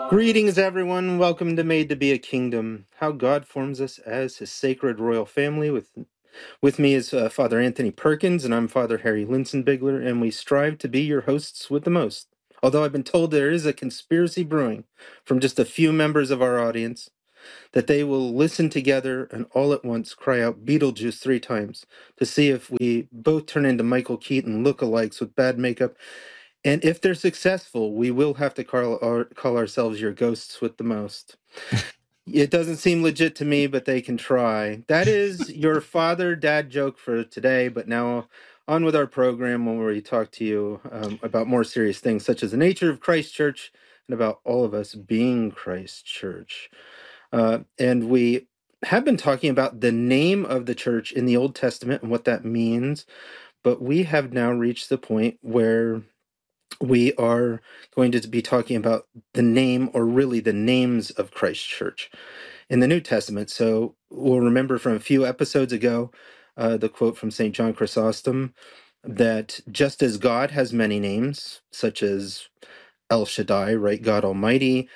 Greetings, everyone. Welcome to Made to Be a Kingdom. How God forms us as His sacred royal family. With me is Father Anthony Perkins, and I'm Father Harry Linsenbigler, and we strive to be your hosts with the most. Although I've been told there is a conspiracy brewing from just a few members of our audience that they will listen together and all at once cry out Beetlejuice 3 times to see if we both turn into Michael Keaton lookalikes with bad makeup, and if they're successful, we will have to call ourselves your ghosts with the most. It doesn't seem legit to me, but they can try. That is your father dad joke for today. But now on with our program where we talk to you about more serious things, such as the nature of Christ Church and about all of us being Christ Church. And we have been talking about the name of the church in the Old Testament and what that means. But we have now reached the point where we are going to be talking about the name, or really the names, of Christ Church in the New Testament. So we'll remember from a few episodes ago the quote from St. John Chrysostom that just as God has many names, such as El Shaddai, right, God Almighty,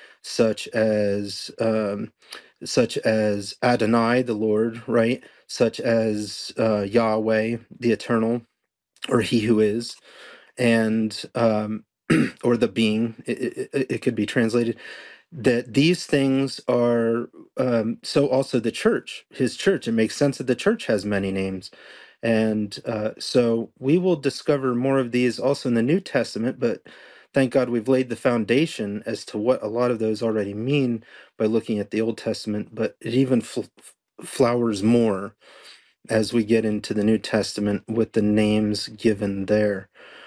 such as Adonai, the Lord, right, such as Yahweh, the Eternal, or He who is, and or the being, it could be translated, that these things are so also the church, his church. It makes sense that the church has many names. And so we will discover more of these also in the New Testament, but thank God we've laid the foundation as to what a lot of those already mean by looking at the Old Testament, but it even flowers more as we get into the New Testament with the names given there.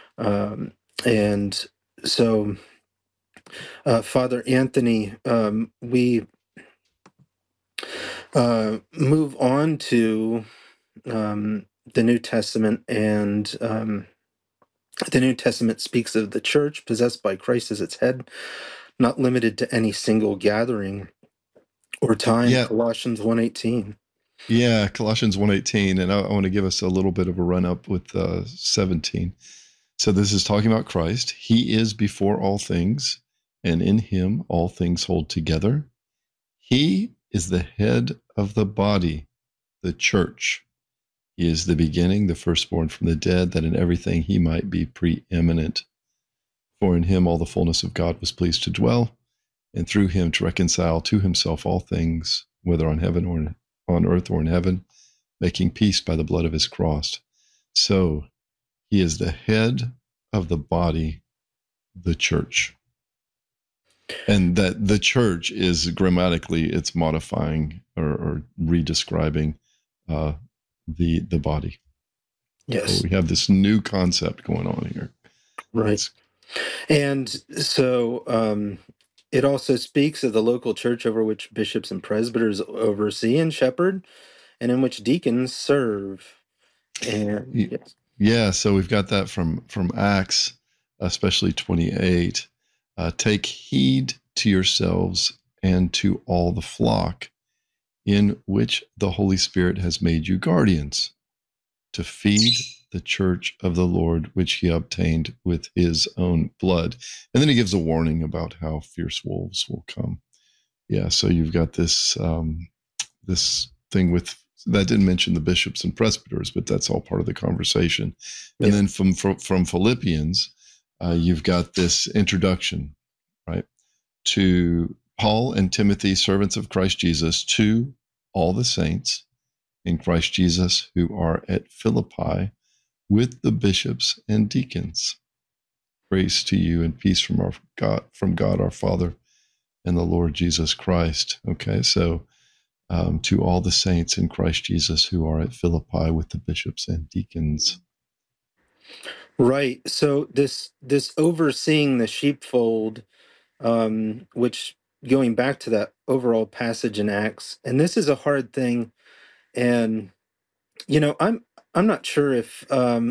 And so, Father Anthony, we move on to the New Testament, and the New Testament speaks of the church possessed by Christ as its head, not limited to any single gathering or time. Yeah, Colossians 1:18. yeah, Colossians 1:18, and I want to give us a little bit of a run up with 17. So this is talking about Christ. He is before all things, and in him all things hold together. He is the head of the body, the church. He is the beginning, the firstborn from the dead, that in everything he might be preeminent. For in him all the fullness of God was pleased to dwell, and through him to reconcile to himself all things, whether on heaven or on earth or in heaven, making peace by the blood of his cross. So he is the head of the body, the church. And that the church is grammatically, it's modifying or redescribing the body. So Yes, we have this new concept going on here. right. And so it also speaks of the local church over which bishops and presbyters oversee and shepherd, and in which deacons serve. And yes. Yeah, so we've got that from Acts, especially 28. Take heed to yourselves and to all the flock in which the Holy Spirit has made you guardians, to feed the church of the Lord, which he obtained with his own blood. And then he gives a warning about how fierce wolves will come. Yeah, so you've got this this thing with that didn't mention the bishops and presbyters, but that's all part of the conversation. And Yeah. then from Philippians, you've got this introduction, right, to Paul and Timothy, servants of Christ Jesus, to all the saints in Christ Jesus who are at Philippi with the bishops and deacons. Grace to you and peace from God our Father and the Lord Jesus Christ. Okay, so to all the saints in Christ Jesus who are at Philippi with the bishops and deacons. Right. So this overseeing the sheepfold, which, going back to that overall passage in Acts, and this is a hard thing, and I'm not sure if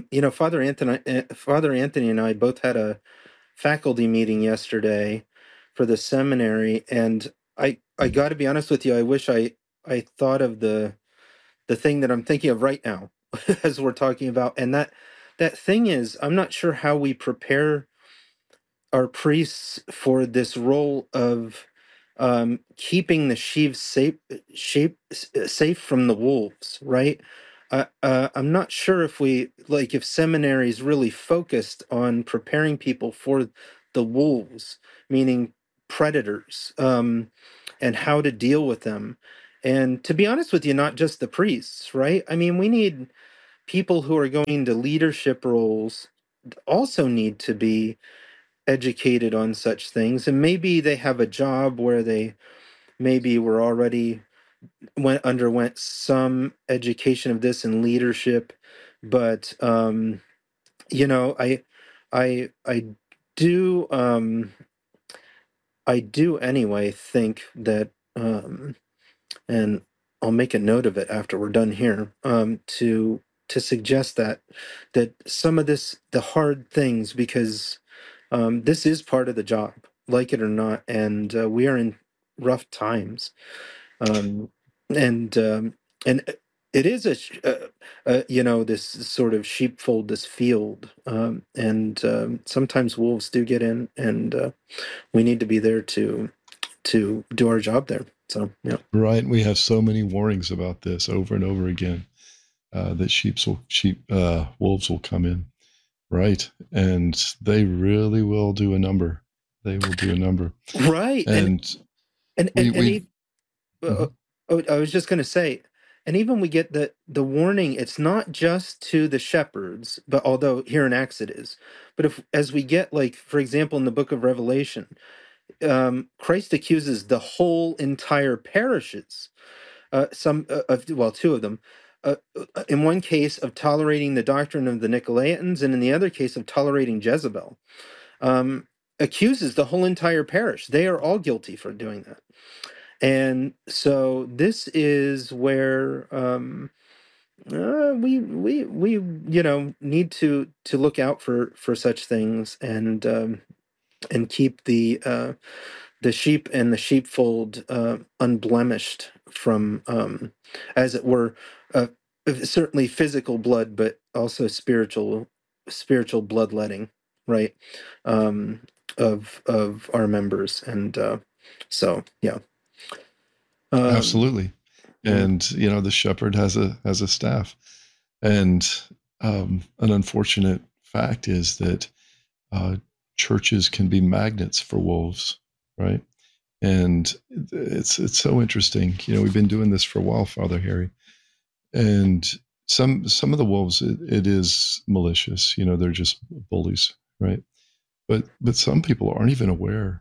Father Anthony and I both had a faculty meeting yesterday for the seminary, and I got to be honest with you, I wish I thought of the thing that I'm thinking of right now as we're talking about, and that thing is, I'm not sure how we prepare our priests for this role of keeping the sheaves safe from the wolves, right? I'm not sure if we like if seminaries really focused on preparing people for the wolves, meaning predators, and how to deal with them. And to be honest with you, not just the priests, right? I mean, we need people who are going into leadership roles also need to be educated on such things, and maybe they have a job where they maybe were already underwent some education of this in leadership, but you know, I do I do anyway think that and I'll make a note of it after we're done here, to suggest that some of this, the hard things, because this is part of the job, like it or not, and we are in rough times, um, and it is you know, this sort of sheepfold, this field, and sometimes wolves do get in, and we need to be there to do our job there. So yeah. Right. We have so many warnings about this over and over again, that wolves will come in. Right. And they really will do a number. They will do a number. Right, And and we even, I was just going to say, and even we get the warning. It's not just to the shepherds, but although here in Acts it is, but if as we get, like, for example, in the book of Revelation, Christ accuses the whole entire parishes. Some of well, two of them. In one case of tolerating the doctrine of the Nicolaitans, and in the other case of tolerating Jezebel, um, accuses the whole entire parish. They are all guilty for doing that. And so this is where we you know, need to look out for such things, and keep the sheep and the sheepfold unblemished from, as it were, uh, certainly physical blood, but also spiritual bloodletting, right? Um, of our members, and so yeah. Um, absolutely. yeah. And the shepherd has a staff. And an unfortunate fact is that uh, churches can be magnets for wolves, right? And it's so interesting. We've been doing this for a while, Father Harry, and some of the wolves, it is malicious. They're just bullies, right? But some people aren't even aware,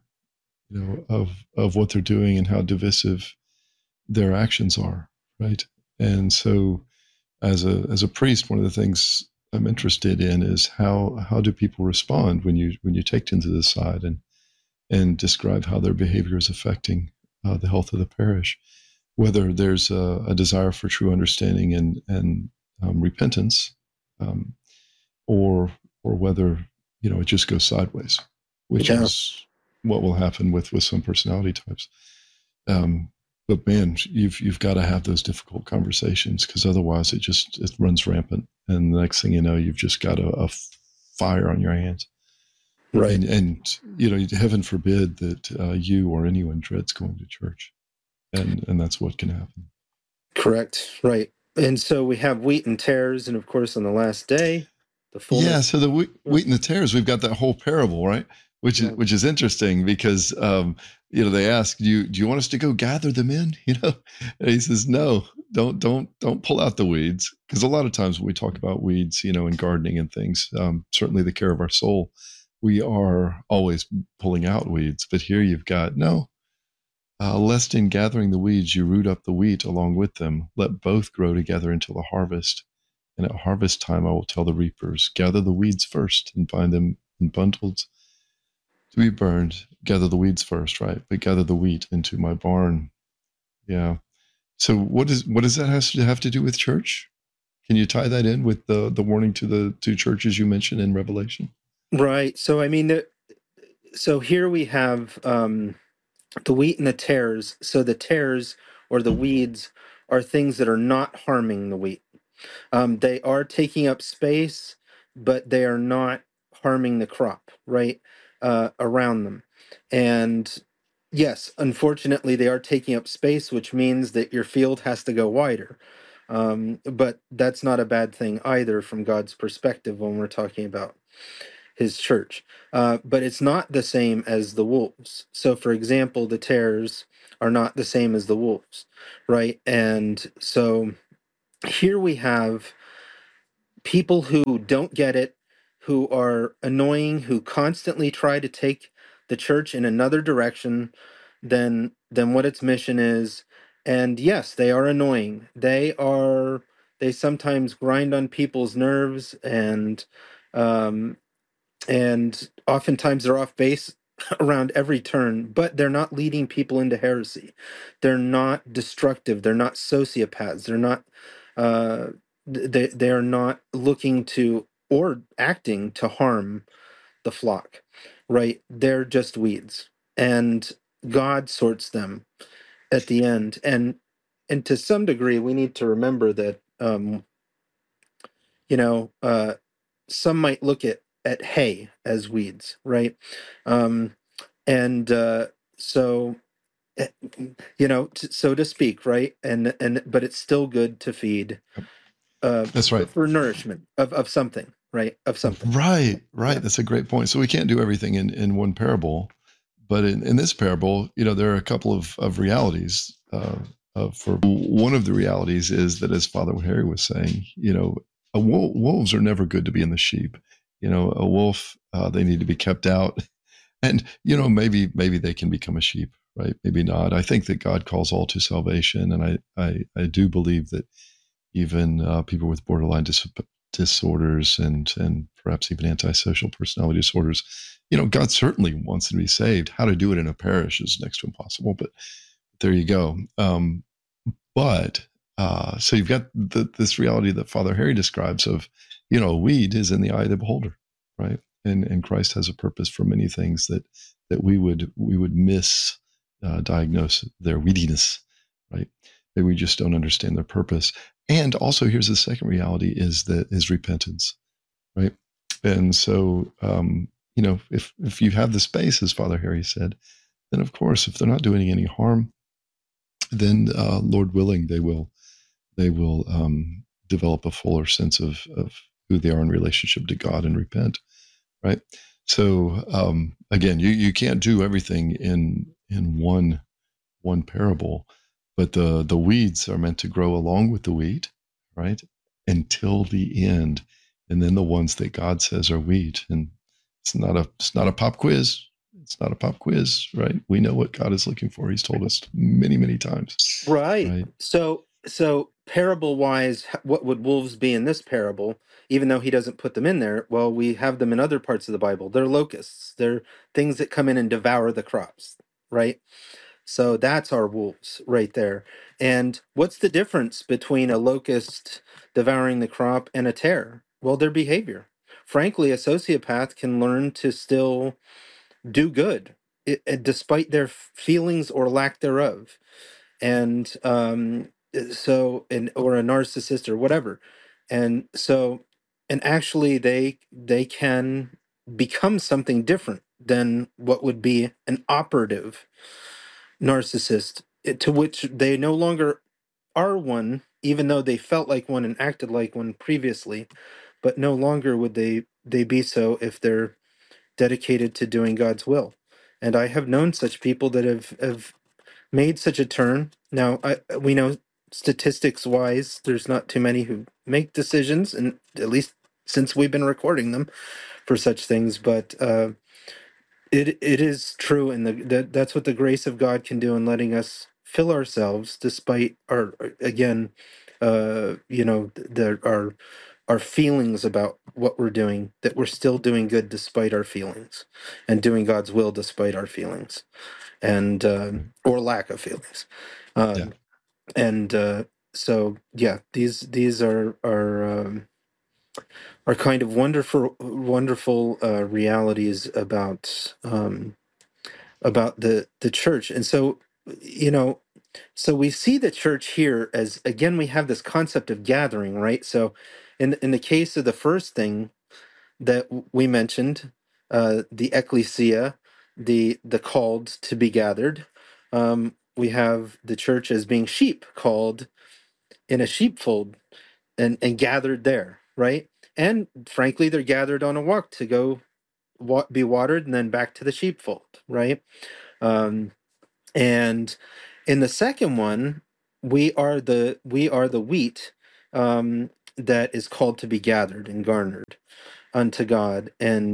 of what they're doing and how divisive their actions are, right? And so, as a priest, one of the things I'm interested in is how do people respond when you take them to the side and describe how their behavior is affecting the health of the parish, whether there's a desire for true understanding and repentance, um, or whether it just goes sideways, which Yeah. is what will happen with some personality types. Um, but man, you've got to have those difficult conversations, because otherwise it runs rampant, and the next thing you know, you've just got a fire on your hands. Right. And heaven forbid that you or anyone dreads going to church, and that's what can happen. Correct. Right. And so we have wheat and tares, and of course, on the last day, the Yeah, fullness. so the Yeah. wheat and the tares, we've got that whole parable, right? Which is Yeah. which is interesting, because they ask, do you want us to go gather them in? And he says, no, don't pull out the weeds, because a lot of times when we talk about weeds, in gardening and things, certainly the care of our soul, we are always pulling out weeds. But here you've got, no, lest in gathering the weeds you root up the wheat along with them. Let both grow together until the harvest. And at harvest time I will tell the reapers, gather the weeds first and bind them in bundles to be burned. Gather the weeds first, right? But gather the wheat into my barn. Yeah. So what does that have to do with church? Can you tie that in with the warning to the two churches you mentioned in Revelation? Right. So I mean, so here we have the wheat and the tares. So the tares, or the weeds, are things that are not harming the wheat. They are taking up space, but they are not harming the crop, right? around them. And yes, unfortunately, they are taking up space, which means that your field has to go wider. But that's not a bad thing either from God's perspective when we're talking about his church. But it's not the same as the wolves. So, for example, the tares are not the same as the wolves, right? And so here we have people who don't get it, who are annoying, who constantly try to take the church in another direction than what its mission is. And yes, they are annoying. They sometimes grind on people's nerves, um and oftentimes they're off base around every turn, but they're not leading people into heresy. They're not destructive. They're not sociopaths. They're not uh, they are not looking to or acting to harm the flock, right? They're just weeds, and God sorts them at the end. And to some degree, we need to remember that you know. Some might look at hay as weeds, right? Um, and so eh, so to speak, right? And but it's still good to feed That's right. for nourishment of something, right? Of something. Right, Yeah. right. That's a great point. So we can't do everything in one parable, but in this parable, there are a couple of realities. For one of the realities is that, as Father Harry was saying, wolves are never good to be in the sheep. A wolf, they need to be kept out, and maybe they can become a sheep, right? Maybe not. I think that God calls all to salvation, and I do believe that even people with borderline disorders and perhaps even antisocial personality disorders. God certainly wants them to be saved. How to do it in a parish is next to impossible, but there you go. But so you've got this reality that Father Harry describes of, a weed is in the eye of the beholder, right? And Christ has a purpose for many things that we would miss diagnose their weediness, right? That we just don't understand their purpose. And also, here's the second reality: is repentance, right? And so, if you have the space, as Father Harry said, then of course, if they're not doing any harm, then Lord willing, they will develop a fuller sense of who they are in relationship to God and repent, right? So again, you can't do everything in one parable, but the weeds are meant to grow along with the wheat, right? Until the end. And then the ones that God says are wheat. And it's not a pop quiz. It's not a pop quiz, right? We know what God is looking for. He's told us many, many times, Right. right? So parable wise, what would wolves be in this parable? Even though he doesn't put them in there, well, we have them in other parts of the Bible. They're locusts. They're things that come in and devour the crops, right? So that's our wolves right there. And what's the difference between a locust devouring the crop and a tear? Well, their behavior. Frankly, a sociopath can learn to still do good, despite their feelings or lack thereof. And and or a narcissist or whatever. And so, and actually, they can become something different than what would be an operative narcissist, to which they no longer are one, even though they felt like one and acted like one previously, but no longer would they be so if they're dedicated to doing God's will. And I have known such people that have made such a turn. Now, we know statistics wise, there's not too many who make decisions, and at least since we've been recording them for such things, but it is true, and that's what the grace of God can do in letting us fill ourselves despite our again, our feelings about what we're doing. That we're still doing good despite our feelings, and doing God's will despite our feelings, and Right. or lack of feelings, Yeah. um, and so yeah, these are kind of wonderful realities about the church. And so, you know, so we see the church here as, again, we have this concept of gathering, right? So in the case of the first thing that we mentioned, the ecclesia, the called to be gathered. We have the church as being sheep called in a sheepfold and gathered there, right? And frankly, they're gathered on a walk to go be watered and then back to the sheepfold, right? Um, and in the second one, we are the wheat, that is called to be gathered and garnered unto God,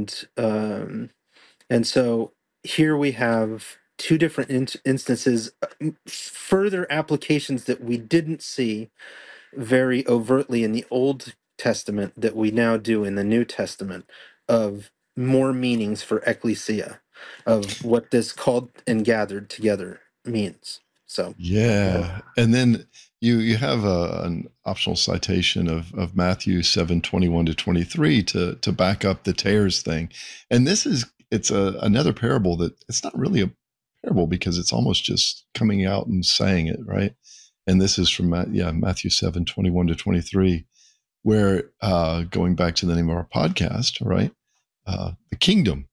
and so here we have two different instances, further applications that we didn't see very overtly in the Old Testament that we now do in the New Testament, of more meanings for ecclesia, of what this called and gathered together means. So, Yeah, and then you have an optional citation of Matthew 7:21 to 23 to back up the tares thing, and it's another parable that it's not really a parable because it's almost just coming out and saying it, right? And this is from Matthew 7:21 to 23, where going back to the name of our podcast, right? The kingdom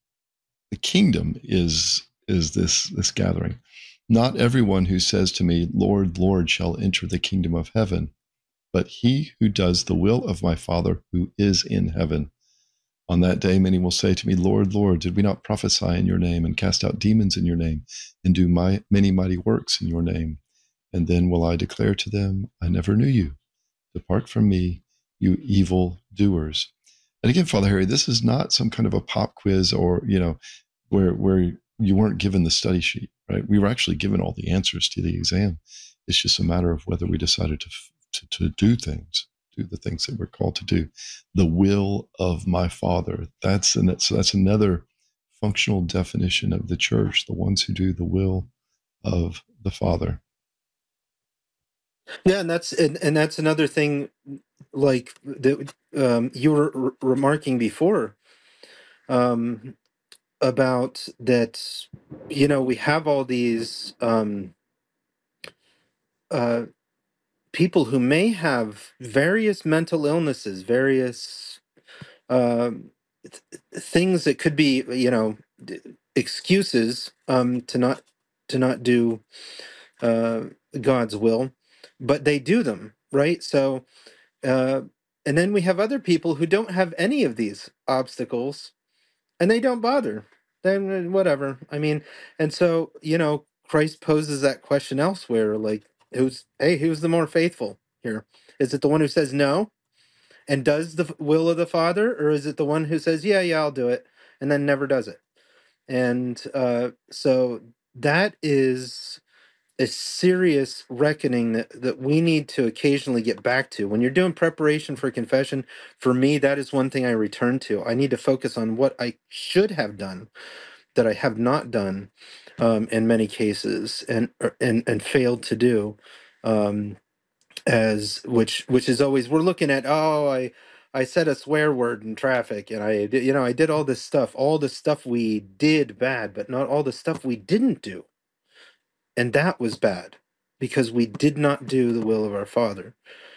is this gathering. Not everyone who says to me, Lord, Lord, shall enter the kingdom of heaven, but he who does the will of my Father who is in heaven. On that day, many will say to me, Lord, Lord, did we not prophesy in your name and cast out demons in your name and do many mighty works in your name? And then will I declare to them, I never knew you. Depart from me, you evil doers. And again, Father Harry, this is not some kind of a pop quiz or, where you weren't given the study sheet, right? We were actually given all the answers to the exam. It's just a matter of whether we decided to do the things that we're called to do. The will of my Father. So that's another functional definition of the church, the ones who do the will of the Father. yeah, and that's another thing, like that you were remarking before, um, about that. We have all these uh, people who may have various mental illnesses, various um, things that could be, excuses, to not do uh, God's will, but they do them, right? So, uh, and then we have other people who don't have any of these obstacles, and they don't bother. Then whatever. I mean, and so Christ poses that question elsewhere, like, who's the more faithful here? Is it the one who says no and does the will of the Father, or is it the one who says, yeah, yeah, I'll do it, and then never does it? And so that is a serious reckoning that we need to occasionally get back to. When you're doing preparation for confession, for me, that is one thing I return to. I need to focus on what I should have done that I have not done, in many cases, and failed to do. Um, as which is always, we're looking at, I said a swear word in traffic, and I did all the stuff we did bad, but not all the stuff we didn't do, and that was bad because we did not do the will of our Father.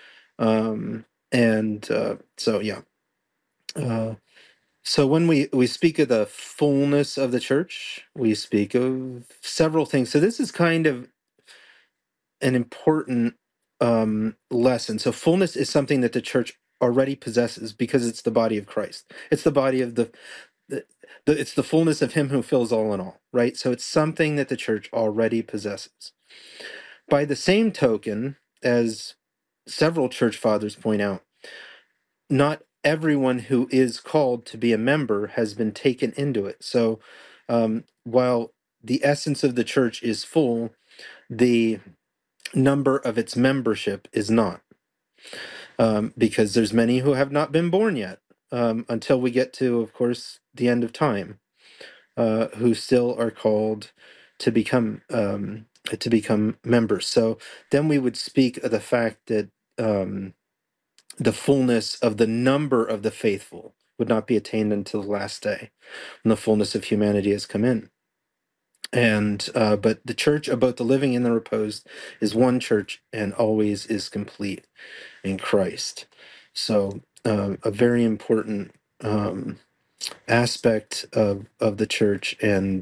And so yeah. uh, so when we speak of the fullness of the church, we speak of several things. So this is kind of an important lesson. So fullness is something that the church already possesses because it's the body of Christ. It's the body of the, it's the fullness of him who fills all in all, right? So it's something that the church already possesses. By the same token, as several church fathers point out, not everyone who is called to be a member has been taken into it. So while the essence of the church is full, the number of its membership is not, because there's many who have not been born yet, until we get to, of course, the end of time, who still are called to become members. So then we would speak of the fact that the fullness of the number of the faithful would not be attained until the last day, when the fullness of humanity has come in. And but the church of both the living and the reposed is one church and always is complete in Christ. So a very important aspect of the church,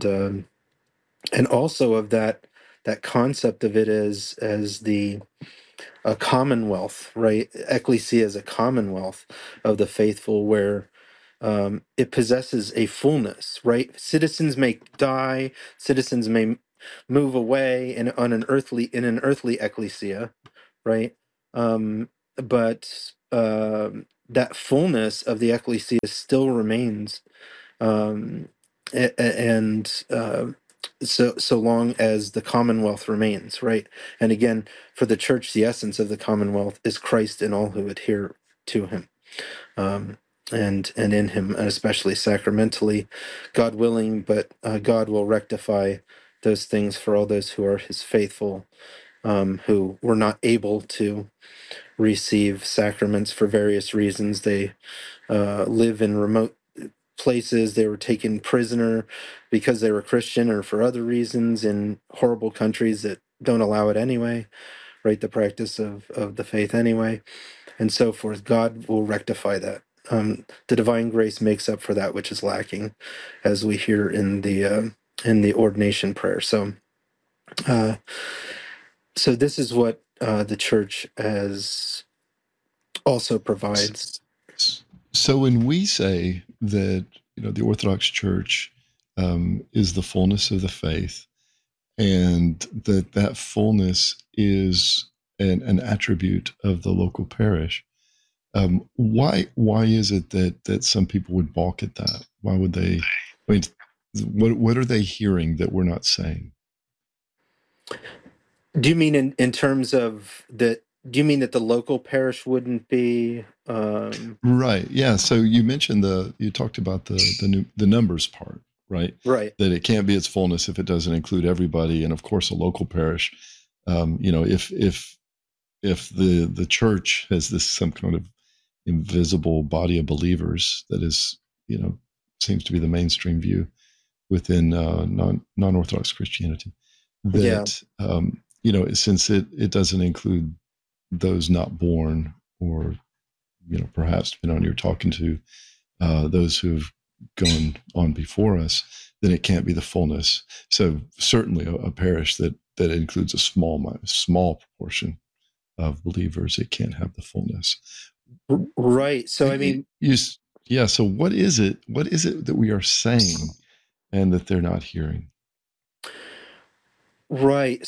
and also of that concept of it as the a commonwealth, right? Ecclesia is a commonwealth of the faithful, where it possesses a fullness, right? Citizens may die, citizens may move away in an earthly ecclesia, right? But that fullness of the ecclesia still remains, um, and so long as the commonwealth remains, right? And again, for the church, the essence of the commonwealth is Christ and all who adhere to him, um, and in him, and especially sacramentally, God willing. But God will rectify those things for all those who are his faithful, who were not able to receive sacraments for various reasons. They live in remote places. They were taken prisoner because they were Christian, or for other reasons, in horrible countries that don't allow it anyway, right? The practice of the faith anyway, and so forth. God will rectify that. The divine grace makes up for that which is lacking, as we hear in the ordination prayer. Uh, so this is what the church as also provides. So when we say that the Orthodox Church is the fullness of the faith, and that fullness is an attribute of the local parish, why is it that some people would balk at that? Why would they? I mean, what are they hearing that we're not saying? Do you mean in terms of that? Do you mean that the local parish wouldn't be? Right. Yeah. So you talked about the numbers part, right? Right. That it can't be its fullness if it doesn't include everybody, and of course, a local parish. If the church has this some kind of invisible body of believers that is, seems to be the mainstream view within non Orthodox Christianity, Yeah. that since it doesn't include those not born, or perhaps depending on you're talking to those who've gone on before us, then it can't be the fullness. So certainly a parish that includes a small proportion of believers, it can't have the fullness. Right. So I You, mean, you, yeah. So what is it? What is it that we are saying and that they're not hearing? right.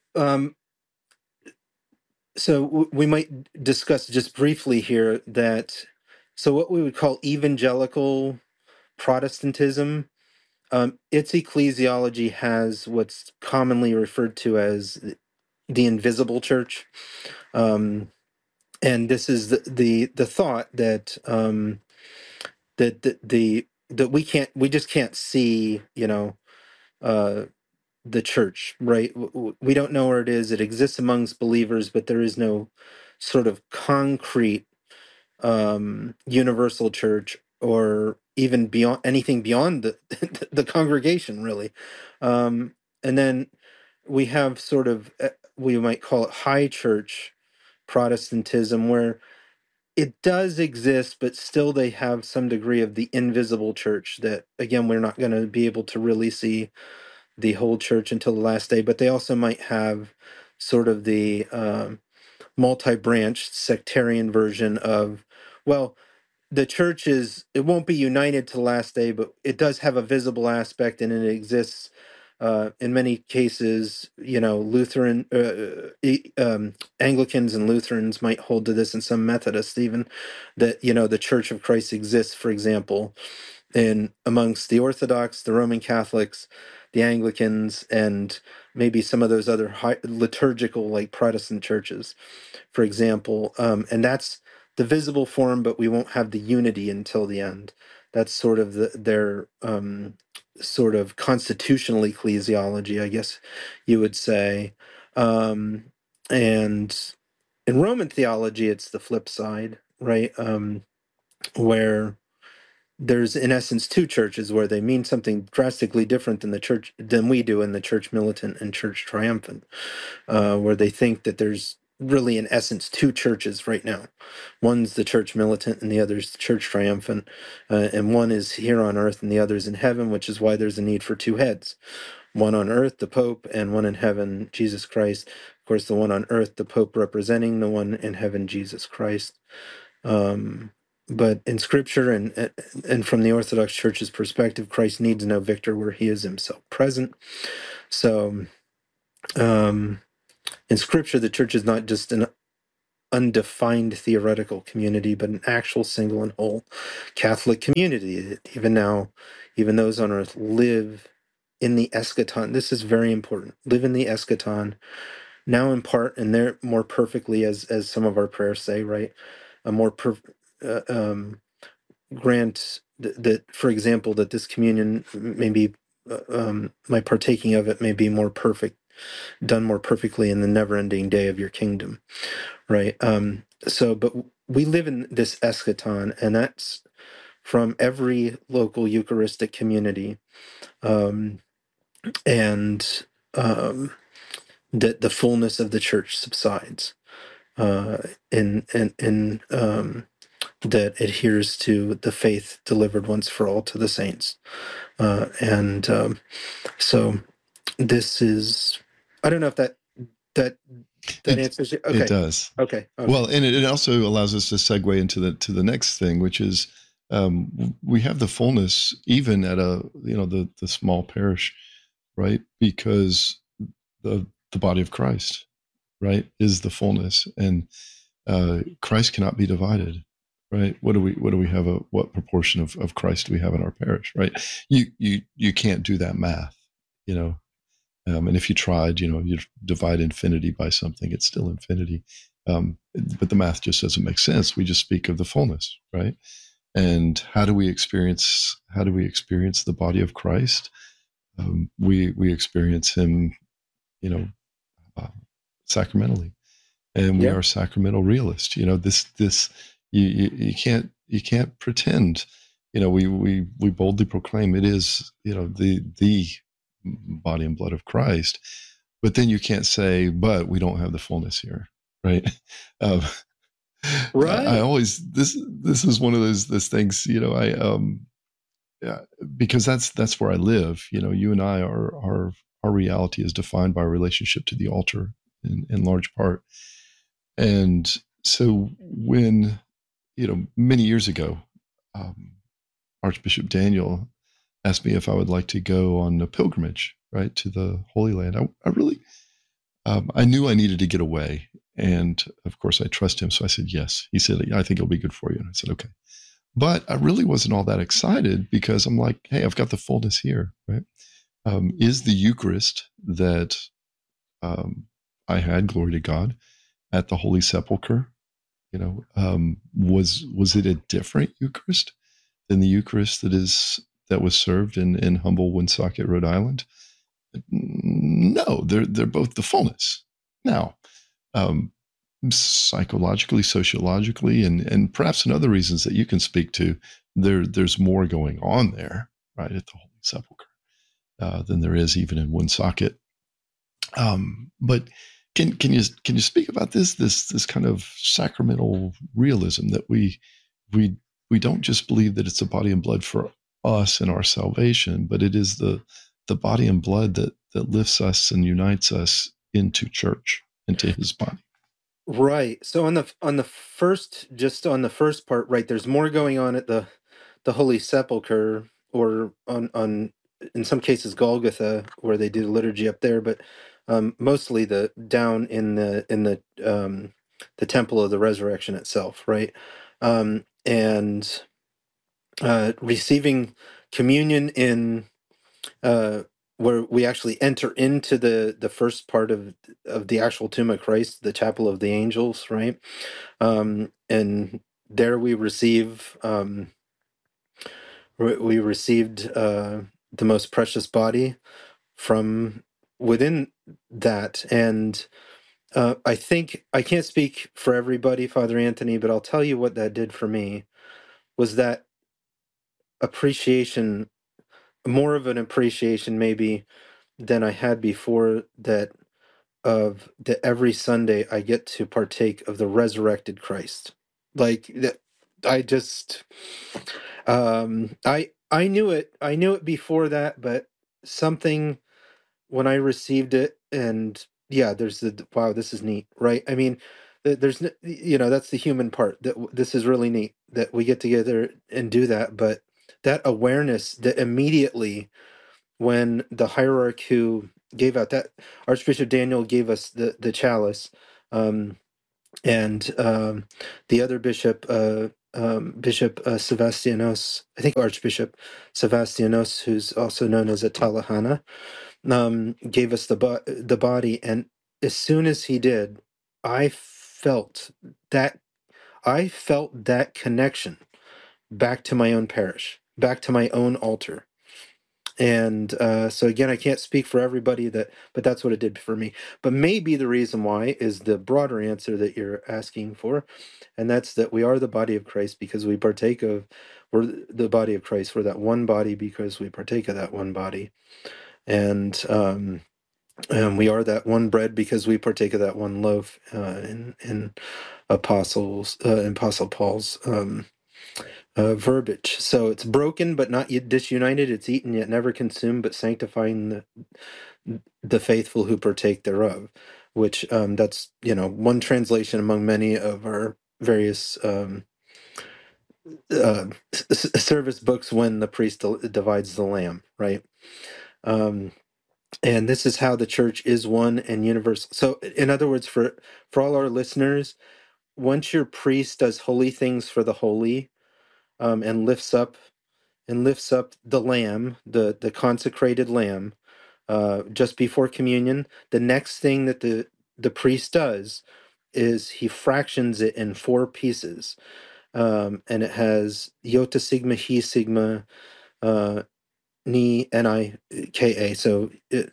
We might discuss just briefly here that, so what we would call evangelical Protestantism, its ecclesiology has what's commonly referred to as the invisible church. And this is the thought that that we just can't see, uh, the church, right? We don't know where it is. It exists amongst believers, but there is no sort of concrete universal church, or even beyond anything beyond the congregation, really. And then we have sort of, we might call it high church Protestantism, where it does exist, but still they have some degree of the invisible church that, again, we're not going to be able to really see the whole church until the last day. But they also might have sort of the multi-branched sectarian version of, well, the church is, it won't be united to the last day, but it does have a visible aspect, and it exists in many cases. Lutheran Anglicans and Lutherans might hold to this, and some Methodists even, that the Church of Christ exists, for example, in amongst the Orthodox, the Roman Catholics, the Anglicans, and maybe some of those other liturgical, like Protestant churches, for example. And that's the visible form, but we won't have the unity until the end. That's sort of their sort of constitutional ecclesiology, I guess you would say. Um, and in Roman theology, it's the flip side, right? Where there's in essence two churches, where they mean something drastically different than we do in the church militant and church triumphant, where they think that there's really, in essence, two churches right now. One's the church militant, and the other's the church triumphant. And one is here on earth, and the other's in heaven, which is why there's a need for two heads: one on earth, the Pope, and one in heaven, Jesus Christ. Of course, the one on earth, the Pope representing the one in heaven, Jesus Christ. Um, but in Scripture and from the Orthodox Church's perspective, Christ needs no victor where he is himself present. So um, in Scripture, the Church is not just an undefined theoretical community, but an actual single and whole Catholic community that even now, even those on earth live in the eschaton. This is very important. Live in the eschaton now in part, and there more perfectly, as some of our prayers say, right? A more uh, um, grant that, for example, that this communion may be, my partaking of it may be more perfect, done more perfectly in the never-ending day of your kingdom, right? But we live in this eschaton, and that's from every local Eucharistic community, um, and that the fullness of the church subsides uh, in that adheres to the faith delivered once for all to the saints. And so this is, I don't know if that that It answers it. it Okay. does. Okay. Okay. Well, and it also allows us to segue into the next thing, which is we have the fullness even at the small parish, right? Because the body of Christ, right, is the fullness, and Christ cannot be divided, right? What do we have? What proportion of Christ do we have in our parish, right? You can't do that math, you know. And if you tried, you divide infinity by something, it's still infinity. But the math just doesn't make sense. We just speak of the fullness, right? And how do we experience the body of Christ? We experience Him, you know, uh, sacramentally, and we Yeah. are sacramental realists. This you can't pretend. We boldly proclaim it is the body and blood of Christ, but then you can't say, but we don't have the fullness here, right? Um, I Right. always this is one of those things, yeah, because that's where I live. You and I are our reality is defined by our relationship to the altar in large part. And so when, many years ago, um, Archbishop Daniel asked me if I would like to go on a pilgrimage, right, to the Holy Land. I really, I knew I needed to get away. And of course, I trust him. So I said, yes. He said, "Yeah, I think it'll be good for you." And I said, okay. But I really wasn't all that excited because I'm like, hey, I've got the fullness here, right? Is the Eucharist that I had, glory to God, at the Holy Sepulchre, was it a different Eucharist than the Eucharist that was served in humble Woonsocket, Rhode Island? No, they're both the fullness. Now, um, psychologically, sociologically, and perhaps in other reasons that you can speak to, there's more going on there, right, at the Holy Sepulchre than there is even in Woonsocket. But can you speak about this kind of sacramental realism that we we don't just believe that it's a body and blood for us and our salvation, but it is the body and blood that lifts us and unites us into church, into His body. Right. So on the first part, right, there's more going on at the Holy Sepulchre, or on in some cases Golgotha, where they do the liturgy up there, but mostly the down in the temple of the resurrection itself, right? And receiving communion in uh, where we actually enter into the first part of the actual tomb of Christ, the chapel of the angels, right? And there we receive we received the most precious body from within that. And I think I can't speak for everybody, Father Anthony, but I'll tell you what that did for me was that appreciation, more of an appreciation maybe than I had before, that of that every Sunday I get to partake of the resurrected Christ. Like that, I just, I knew it. I knew it before that, but something when I received it, and yeah, there's the wow, this is neat, right? I mean, that's the human part. This is really neat that we get together and do that, but that awareness that immediately when the hierarch who gave out that Archbishop Daniel gave us the chalice, um, and the other bishop, Bishop Sebastianos, I think Archbishop Sebastianos, who's also known as a Talahana, gave us the body, and as soon as he did, I felt that I felt that connection back to my own parish, back to my own altar. And so again, I can't speak for everybody but that's what it did for me. But maybe the reason why is the broader answer that you're asking for, and that's that we are the body of Christ because we partake of. We're the body of Christ. We're that one body because we partake of that one body, and we are that one bread because we partake of that one loaf. In Apostle Paul's verbiage. So it's broken but not yet disunited. It's eaten yet never consumed, but sanctifying the faithful who partake thereof. Which that's one translation among many of our various service books when the priest divides the lamb, right? Um, and this is how the church is one and universal. So, in other words, for all our listeners, once your priest does holy things for the holy, and lifts up the lamb, the consecrated lamb, just before communion. The next thing that the priest does is he fractions it in four pieces, and it has iota sigma, he sigma, uh, ni, nika. So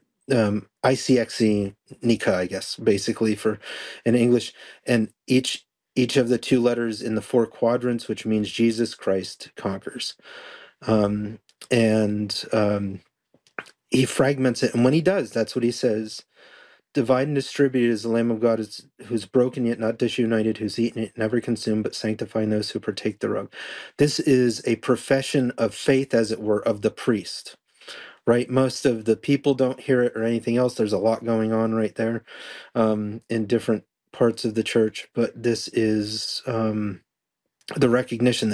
ICXE nika, I guess, basically for in English, and each of the two letters in the four quadrants, which means Jesus Christ conquers. Um, and he fragments it, and when he does, that's what he says: divide and distribute is the Lamb of God, who's broken yet not disunited, who's eaten it never consumed, but sanctifying those who partake thereof. This is a profession of faith, as it were, of the priest, right? Most of the people don't hear it or anything else. There's a lot going on right there, in different parts of the church, but this is the recognition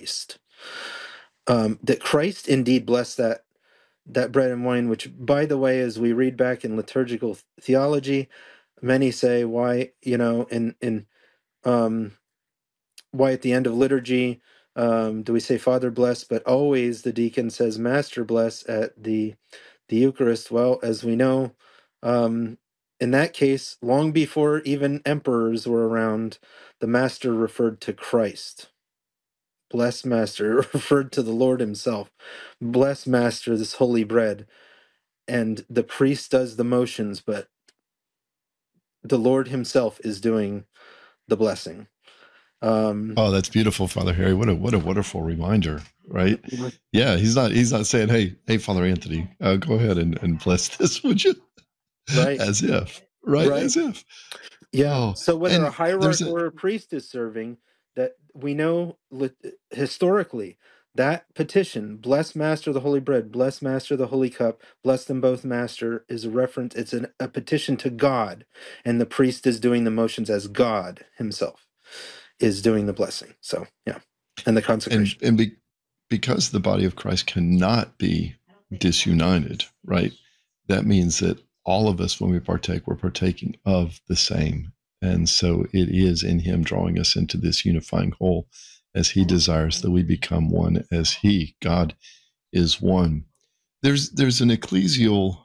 that Christ indeed blessed that bread and wine, which, by the way, as we read back in liturgical theology, many say, why, um, why at the end of liturgy do we say Father bless, but always the deacon says Master bless at the Eucharist? Well, as we know, in that case, long before even emperors were around, the Master referred to Christ. Bless Master referred to the Lord himself. Bless Master this holy bread. And the priest does the motions, but the Lord himself is doing the blessing. Oh, that's beautiful, Father Harry. What a wonderful reminder, right? Yeah, he's not saying, hey, Father Anthony, go ahead and bless this, would you? Right, As if, right? right. As if. Yeah. Oh, So whether a and there's hierarch a or a priest is serving, that we know historically, that petition, bless Master the Holy Bread, bless Master the Holy Cup, bless them both, Master, is a reference. It's a petition to God, and the priest is doing the motions as God himself is doing the blessing. So yeah, and the and consecration. and be, because the body of Christ cannot be disunited, right? That means that all of us, when we partake, we're partaking of the same. And so it is in him drawing us into this unifying whole as he desires that we become one as he, God, is one. There's an ecclesial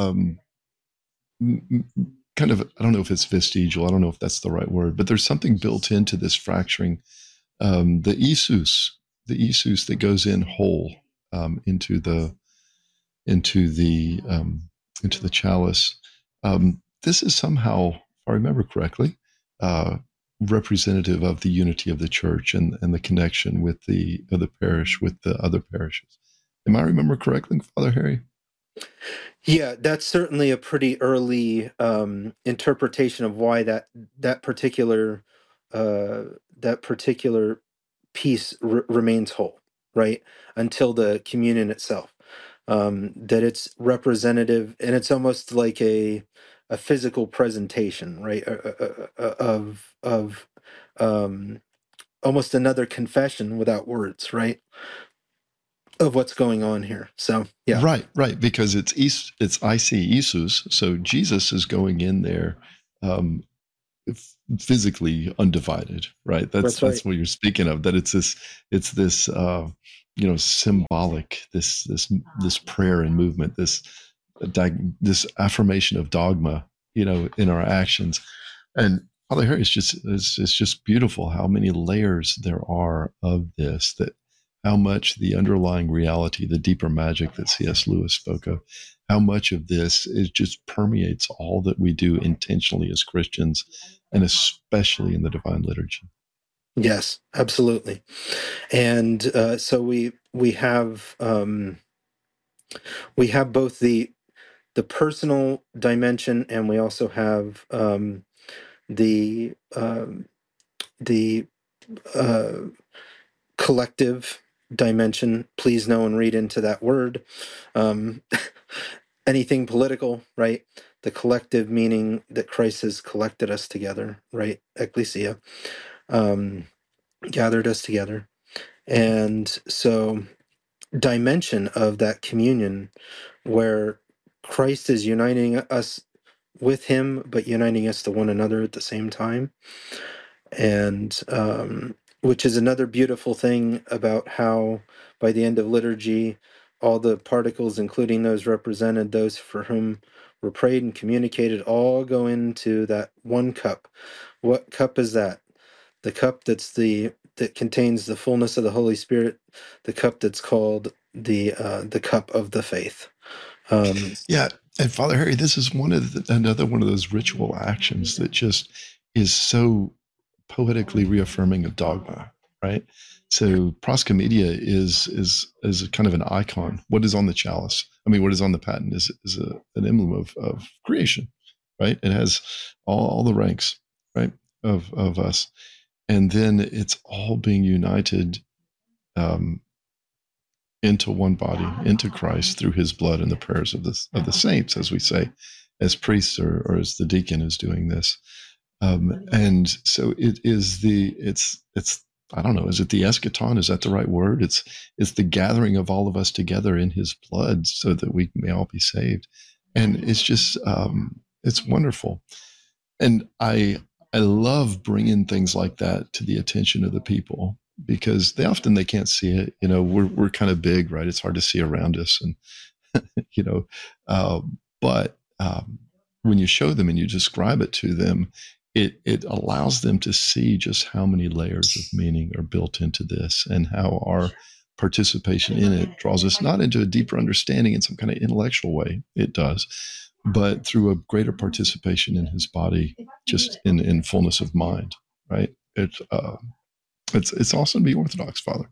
kind of, I don't know if it's vestigial, I don't know if that's the right word, but there's something built into this fracturing. The Isus that goes in whole into the into the into the chalice. This is somehow, if I remember correctly, uh, representative of the unity of the church and the connection with the parish with the other parishes. Am I remember correctly, Father Harry? Yeah, that's certainly a pretty early interpretation of why that particular uh, that particular piece remains whole, right? Until the communion itself, that it's representative, and it's almost like a physical presentation, right? Of almost another confession without words, right? Of what's going on here. So yeah, Right, right, because it's Isis, so Jesus is going in there um, physically undivided, right? That's that's right. that's what you're speaking of. That it's this symbolic, this prayer and movement, this affirmation of dogma, in our actions. And Father Harry, it's just beautiful how many layers there are of this, that how much the underlying reality, the deeper magic that C.S. Lewis spoke of, how much of this is just permeates all that we do intentionally as Christians, and especially in the Divine Liturgy. Yes, absolutely. And so we have both the personal dimension, and we also have the the uh, collective dimension. Please no one read into that word um, anything political, right? The collective meaning that Christ has collected us together, right? Ecclesia, um, gathered us together. And so dimension of that communion where Christ is uniting us with him, but uniting us to one another at the same time. And which is another beautiful thing about how, by the end of liturgy, all the particles, including those represented, those for whom were prayed and communicated, all go into that one cup. What cup is that? The cup that contains the fullness of the Holy Spirit, the cup that's called the cup of the faith. Um, Yeah, and Father Harry, this is another one of those ritual actions that just is so poetically reaffirming of dogma, right? So proscomedia is a kind of an icon. What is on the chalice? I mean, what is on the paten is an emblem of creation, right? It has all the ranks, right, of us, and then it's all being united um, into one body, into Christ through His blood and the prayers of the saints, as we say, as priests or as the deacon is doing this. And so it's I don't know, is it the eschaton? Is that the right word? It's the gathering of all of us together in His blood so that we may all be saved. And it's just it's wonderful. And I love bringing things like that to the attention of the people, because they can't see it. We're kind of big, right? It's hard to see around us, and you know, but when you show them and you describe it to them, it allows them to see just how many layers of meaning are built into this, and how our participation in it draws us not into a deeper understanding in some kind of intellectual way. It does, but through a greater participation in His body, just in fullness of mind. Right? It's awesome to be Orthodox, Father.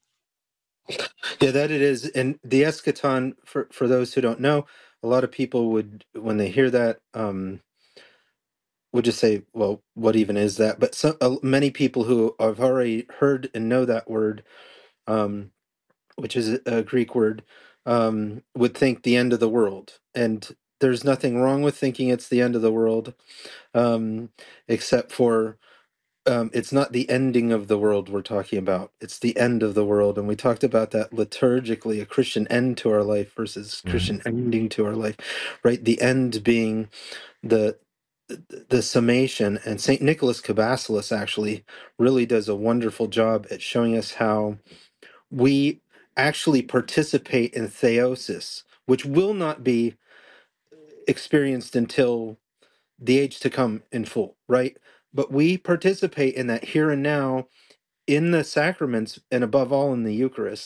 yeah, that it is. And the eschaton, for those who don't know, a lot of people would, when they hear that, would just say, "Well, what even is that?" But many people who have already heard and know that word, um, which is a Greek word, would think the end of the world. And there's nothing wrong with thinking it's the end of the world, um, except for it's not the ending of the world we're talking about. It's the end of the world. And we talked about that liturgically, a Christian end to our life versus Right. Christian ending to our life, right? The end being the the summation. And St. Nicholas Cabasilas actually really does a wonderful job at showing us how we actually participate in theosis, which will not be experienced until the age to come in full, right? But we participate in that here and now in the sacraments, and above all in the Eucharist.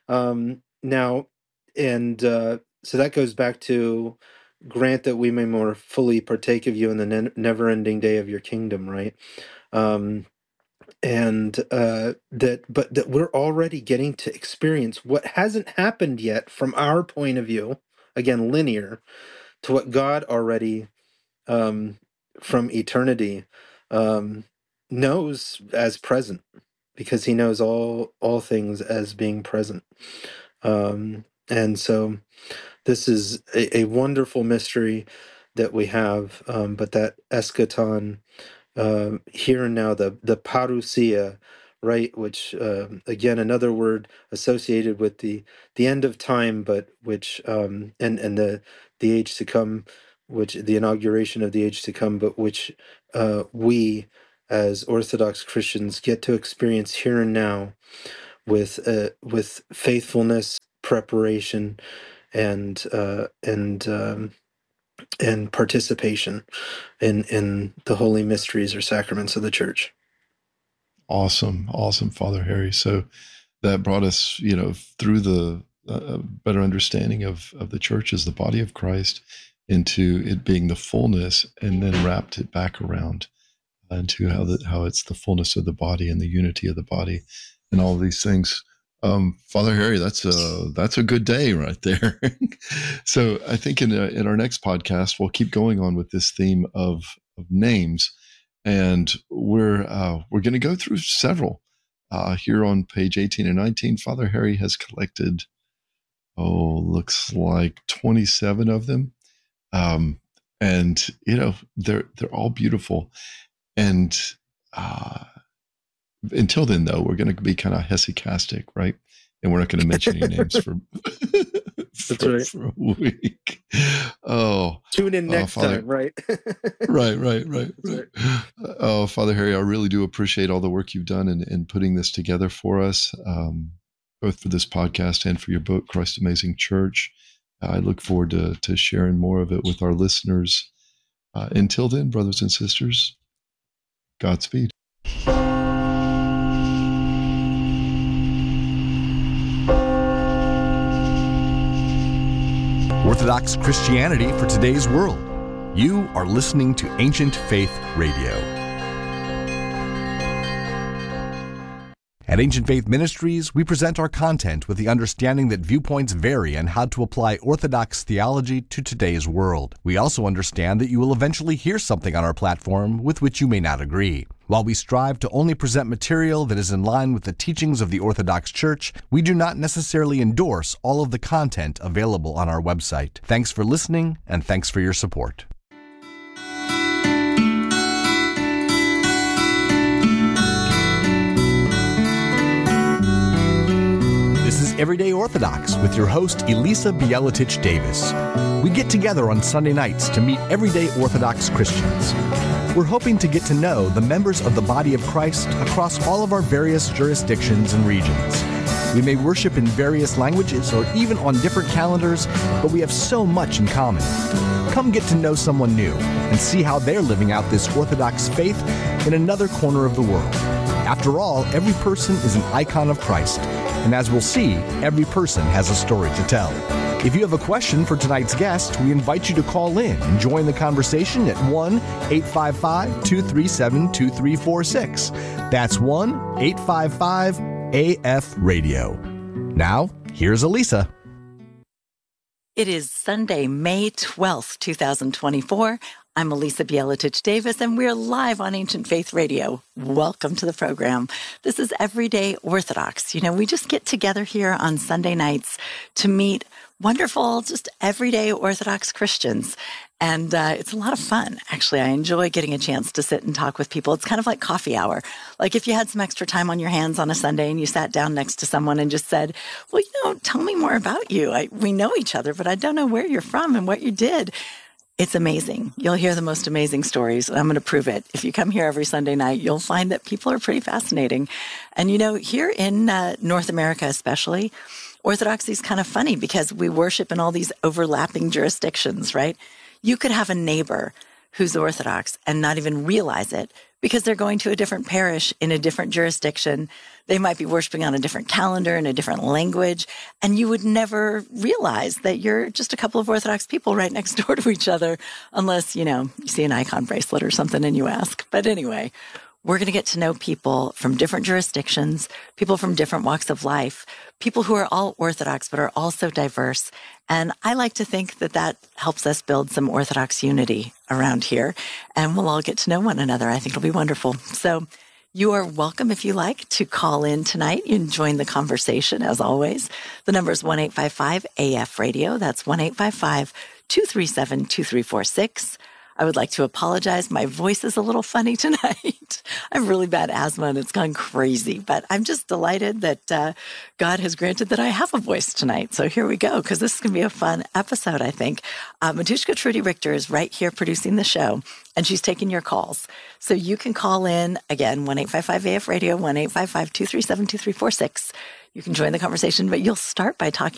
Now, and so that goes back to grant that we may more fully partake of you in the never ending day of your kingdom, right? Um, and but that we're already getting to experience what hasn't happened yet from our point of view again, linear to what God already, from eternity, knows as present, because he knows all things as being present. And so this is a wonderful mystery that we have, but that eschaton, here and now, the parousia, right, which, again, another word associated with the end of time, but which, and the age to come, which the inauguration of the age to come, but which, we as Orthodox Christians get to experience here and now with faithfulness, preparation, and and participation in the holy mysteries or sacraments of the Church. Awesome, Father Harry. So that brought us, through the better understanding of the Church as the body of Christ, into it being the fullness, and then wrapped it back around into how it's the fullness of the body and the unity of the body, and all of these things. Father Harry, that's a good day right there. So I think in our next podcast we'll keep going on with this theme of names, and we're going to go through several. Here on page 18 and 19, Father Harry has collected, looks like 27 of them, and they're all beautiful. And until then, though, we're going to be kind of hesychastic, right? And we're not going to mention any names for a week. Tune in next time, right? Right. Oh, Father Harry, I really do appreciate all the work you've done in putting this together for us, both for this podcast and for your book, Christ's Amazing Church. I look forward to sharing more of it with our listeners. Until then, brothers and sisters, Godspeed. Orthodox Christianity for today's world. You are listening to Ancient Faith Radio. At Ancient Faith Ministries, we present our content with the understanding that viewpoints vary and how to apply Orthodox theology to today's world. We also understand that you will eventually hear something on our platform with which you may not agree. While we strive to only present material that is in line with the teachings of the Orthodox Church, we do not necessarily endorse all of the content available on our website. Thanks for listening, and thanks for your support. This is Everyday Orthodox with your host, Elisa Bielatich Davis. We get together on Sunday nights to meet everyday Orthodox Christians. We're hoping to get to know the members of the body of Christ across all of our various jurisdictions and regions. We may worship in various languages or even on different calendars, but we have so much in common. Come get to know someone new and see how they're living out this Orthodox faith in another corner of the world. After all, every person is an icon of Christ, and as we'll see, every person has a story to tell. If you have a question for tonight's guest, we invite you to call in and join the conversation at 1-855-237-2346. That's 1-855-AF-RADIO. Now, here's Elisa. It is Sunday, May 12th, 2024. I'm Elisa Bielatich Davis, and we're live on Ancient Faith Radio. Welcome to the program. This is Everyday Orthodox. We just get together here on Sunday nights to meet wonderful, just everyday Orthodox Christians. And it's a lot of fun. Actually, I enjoy getting a chance to sit and talk with people. It's kind of like coffee hour. Like if you had some extra time on your hands on a Sunday and you sat down next to someone and just said, well, tell me more about you. We know each other, but I don't know where you're from and what you did. It's amazing. You'll hear the most amazing stories, and I'm going to prove it. If you come here every Sunday night, you'll find that people are pretty fascinating. And, here in North America especially, Orthodoxy is kind of funny because we worship in all these overlapping jurisdictions, right? You could have a neighbor who's Orthodox and not even realize it because they're going to a different parish in a different jurisdiction. They might be worshiping on a different calendar in a different language, and you would never realize that you're just a couple of Orthodox people right next door to each other unless, you see an icon bracelet or something and you ask. But anyway, we're going to get to know people from different jurisdictions, people from different walks of life, people who are all Orthodox but are also diverse. And I like to think that that helps us build some Orthodox unity around here, and we'll all get to know one another. I think it'll be wonderful. So you are welcome, if you like, to call in tonight and join the conversation, as always. The number is 1-855-AF-RADIO. That's 1-855-237-2346. I would like to apologize. My voice is a little funny tonight. I have really bad asthma and it's gone crazy, but I'm just delighted that God has granted that I have a voice tonight. So here we go, because this is going to be a fun episode, I think. Matushka Trudy Richter is right here producing the show, and she's taking your calls. So you can call in, again, 1-855-AF-RADIO, 1-855-237-2346. You can join the conversation, but you'll start by talking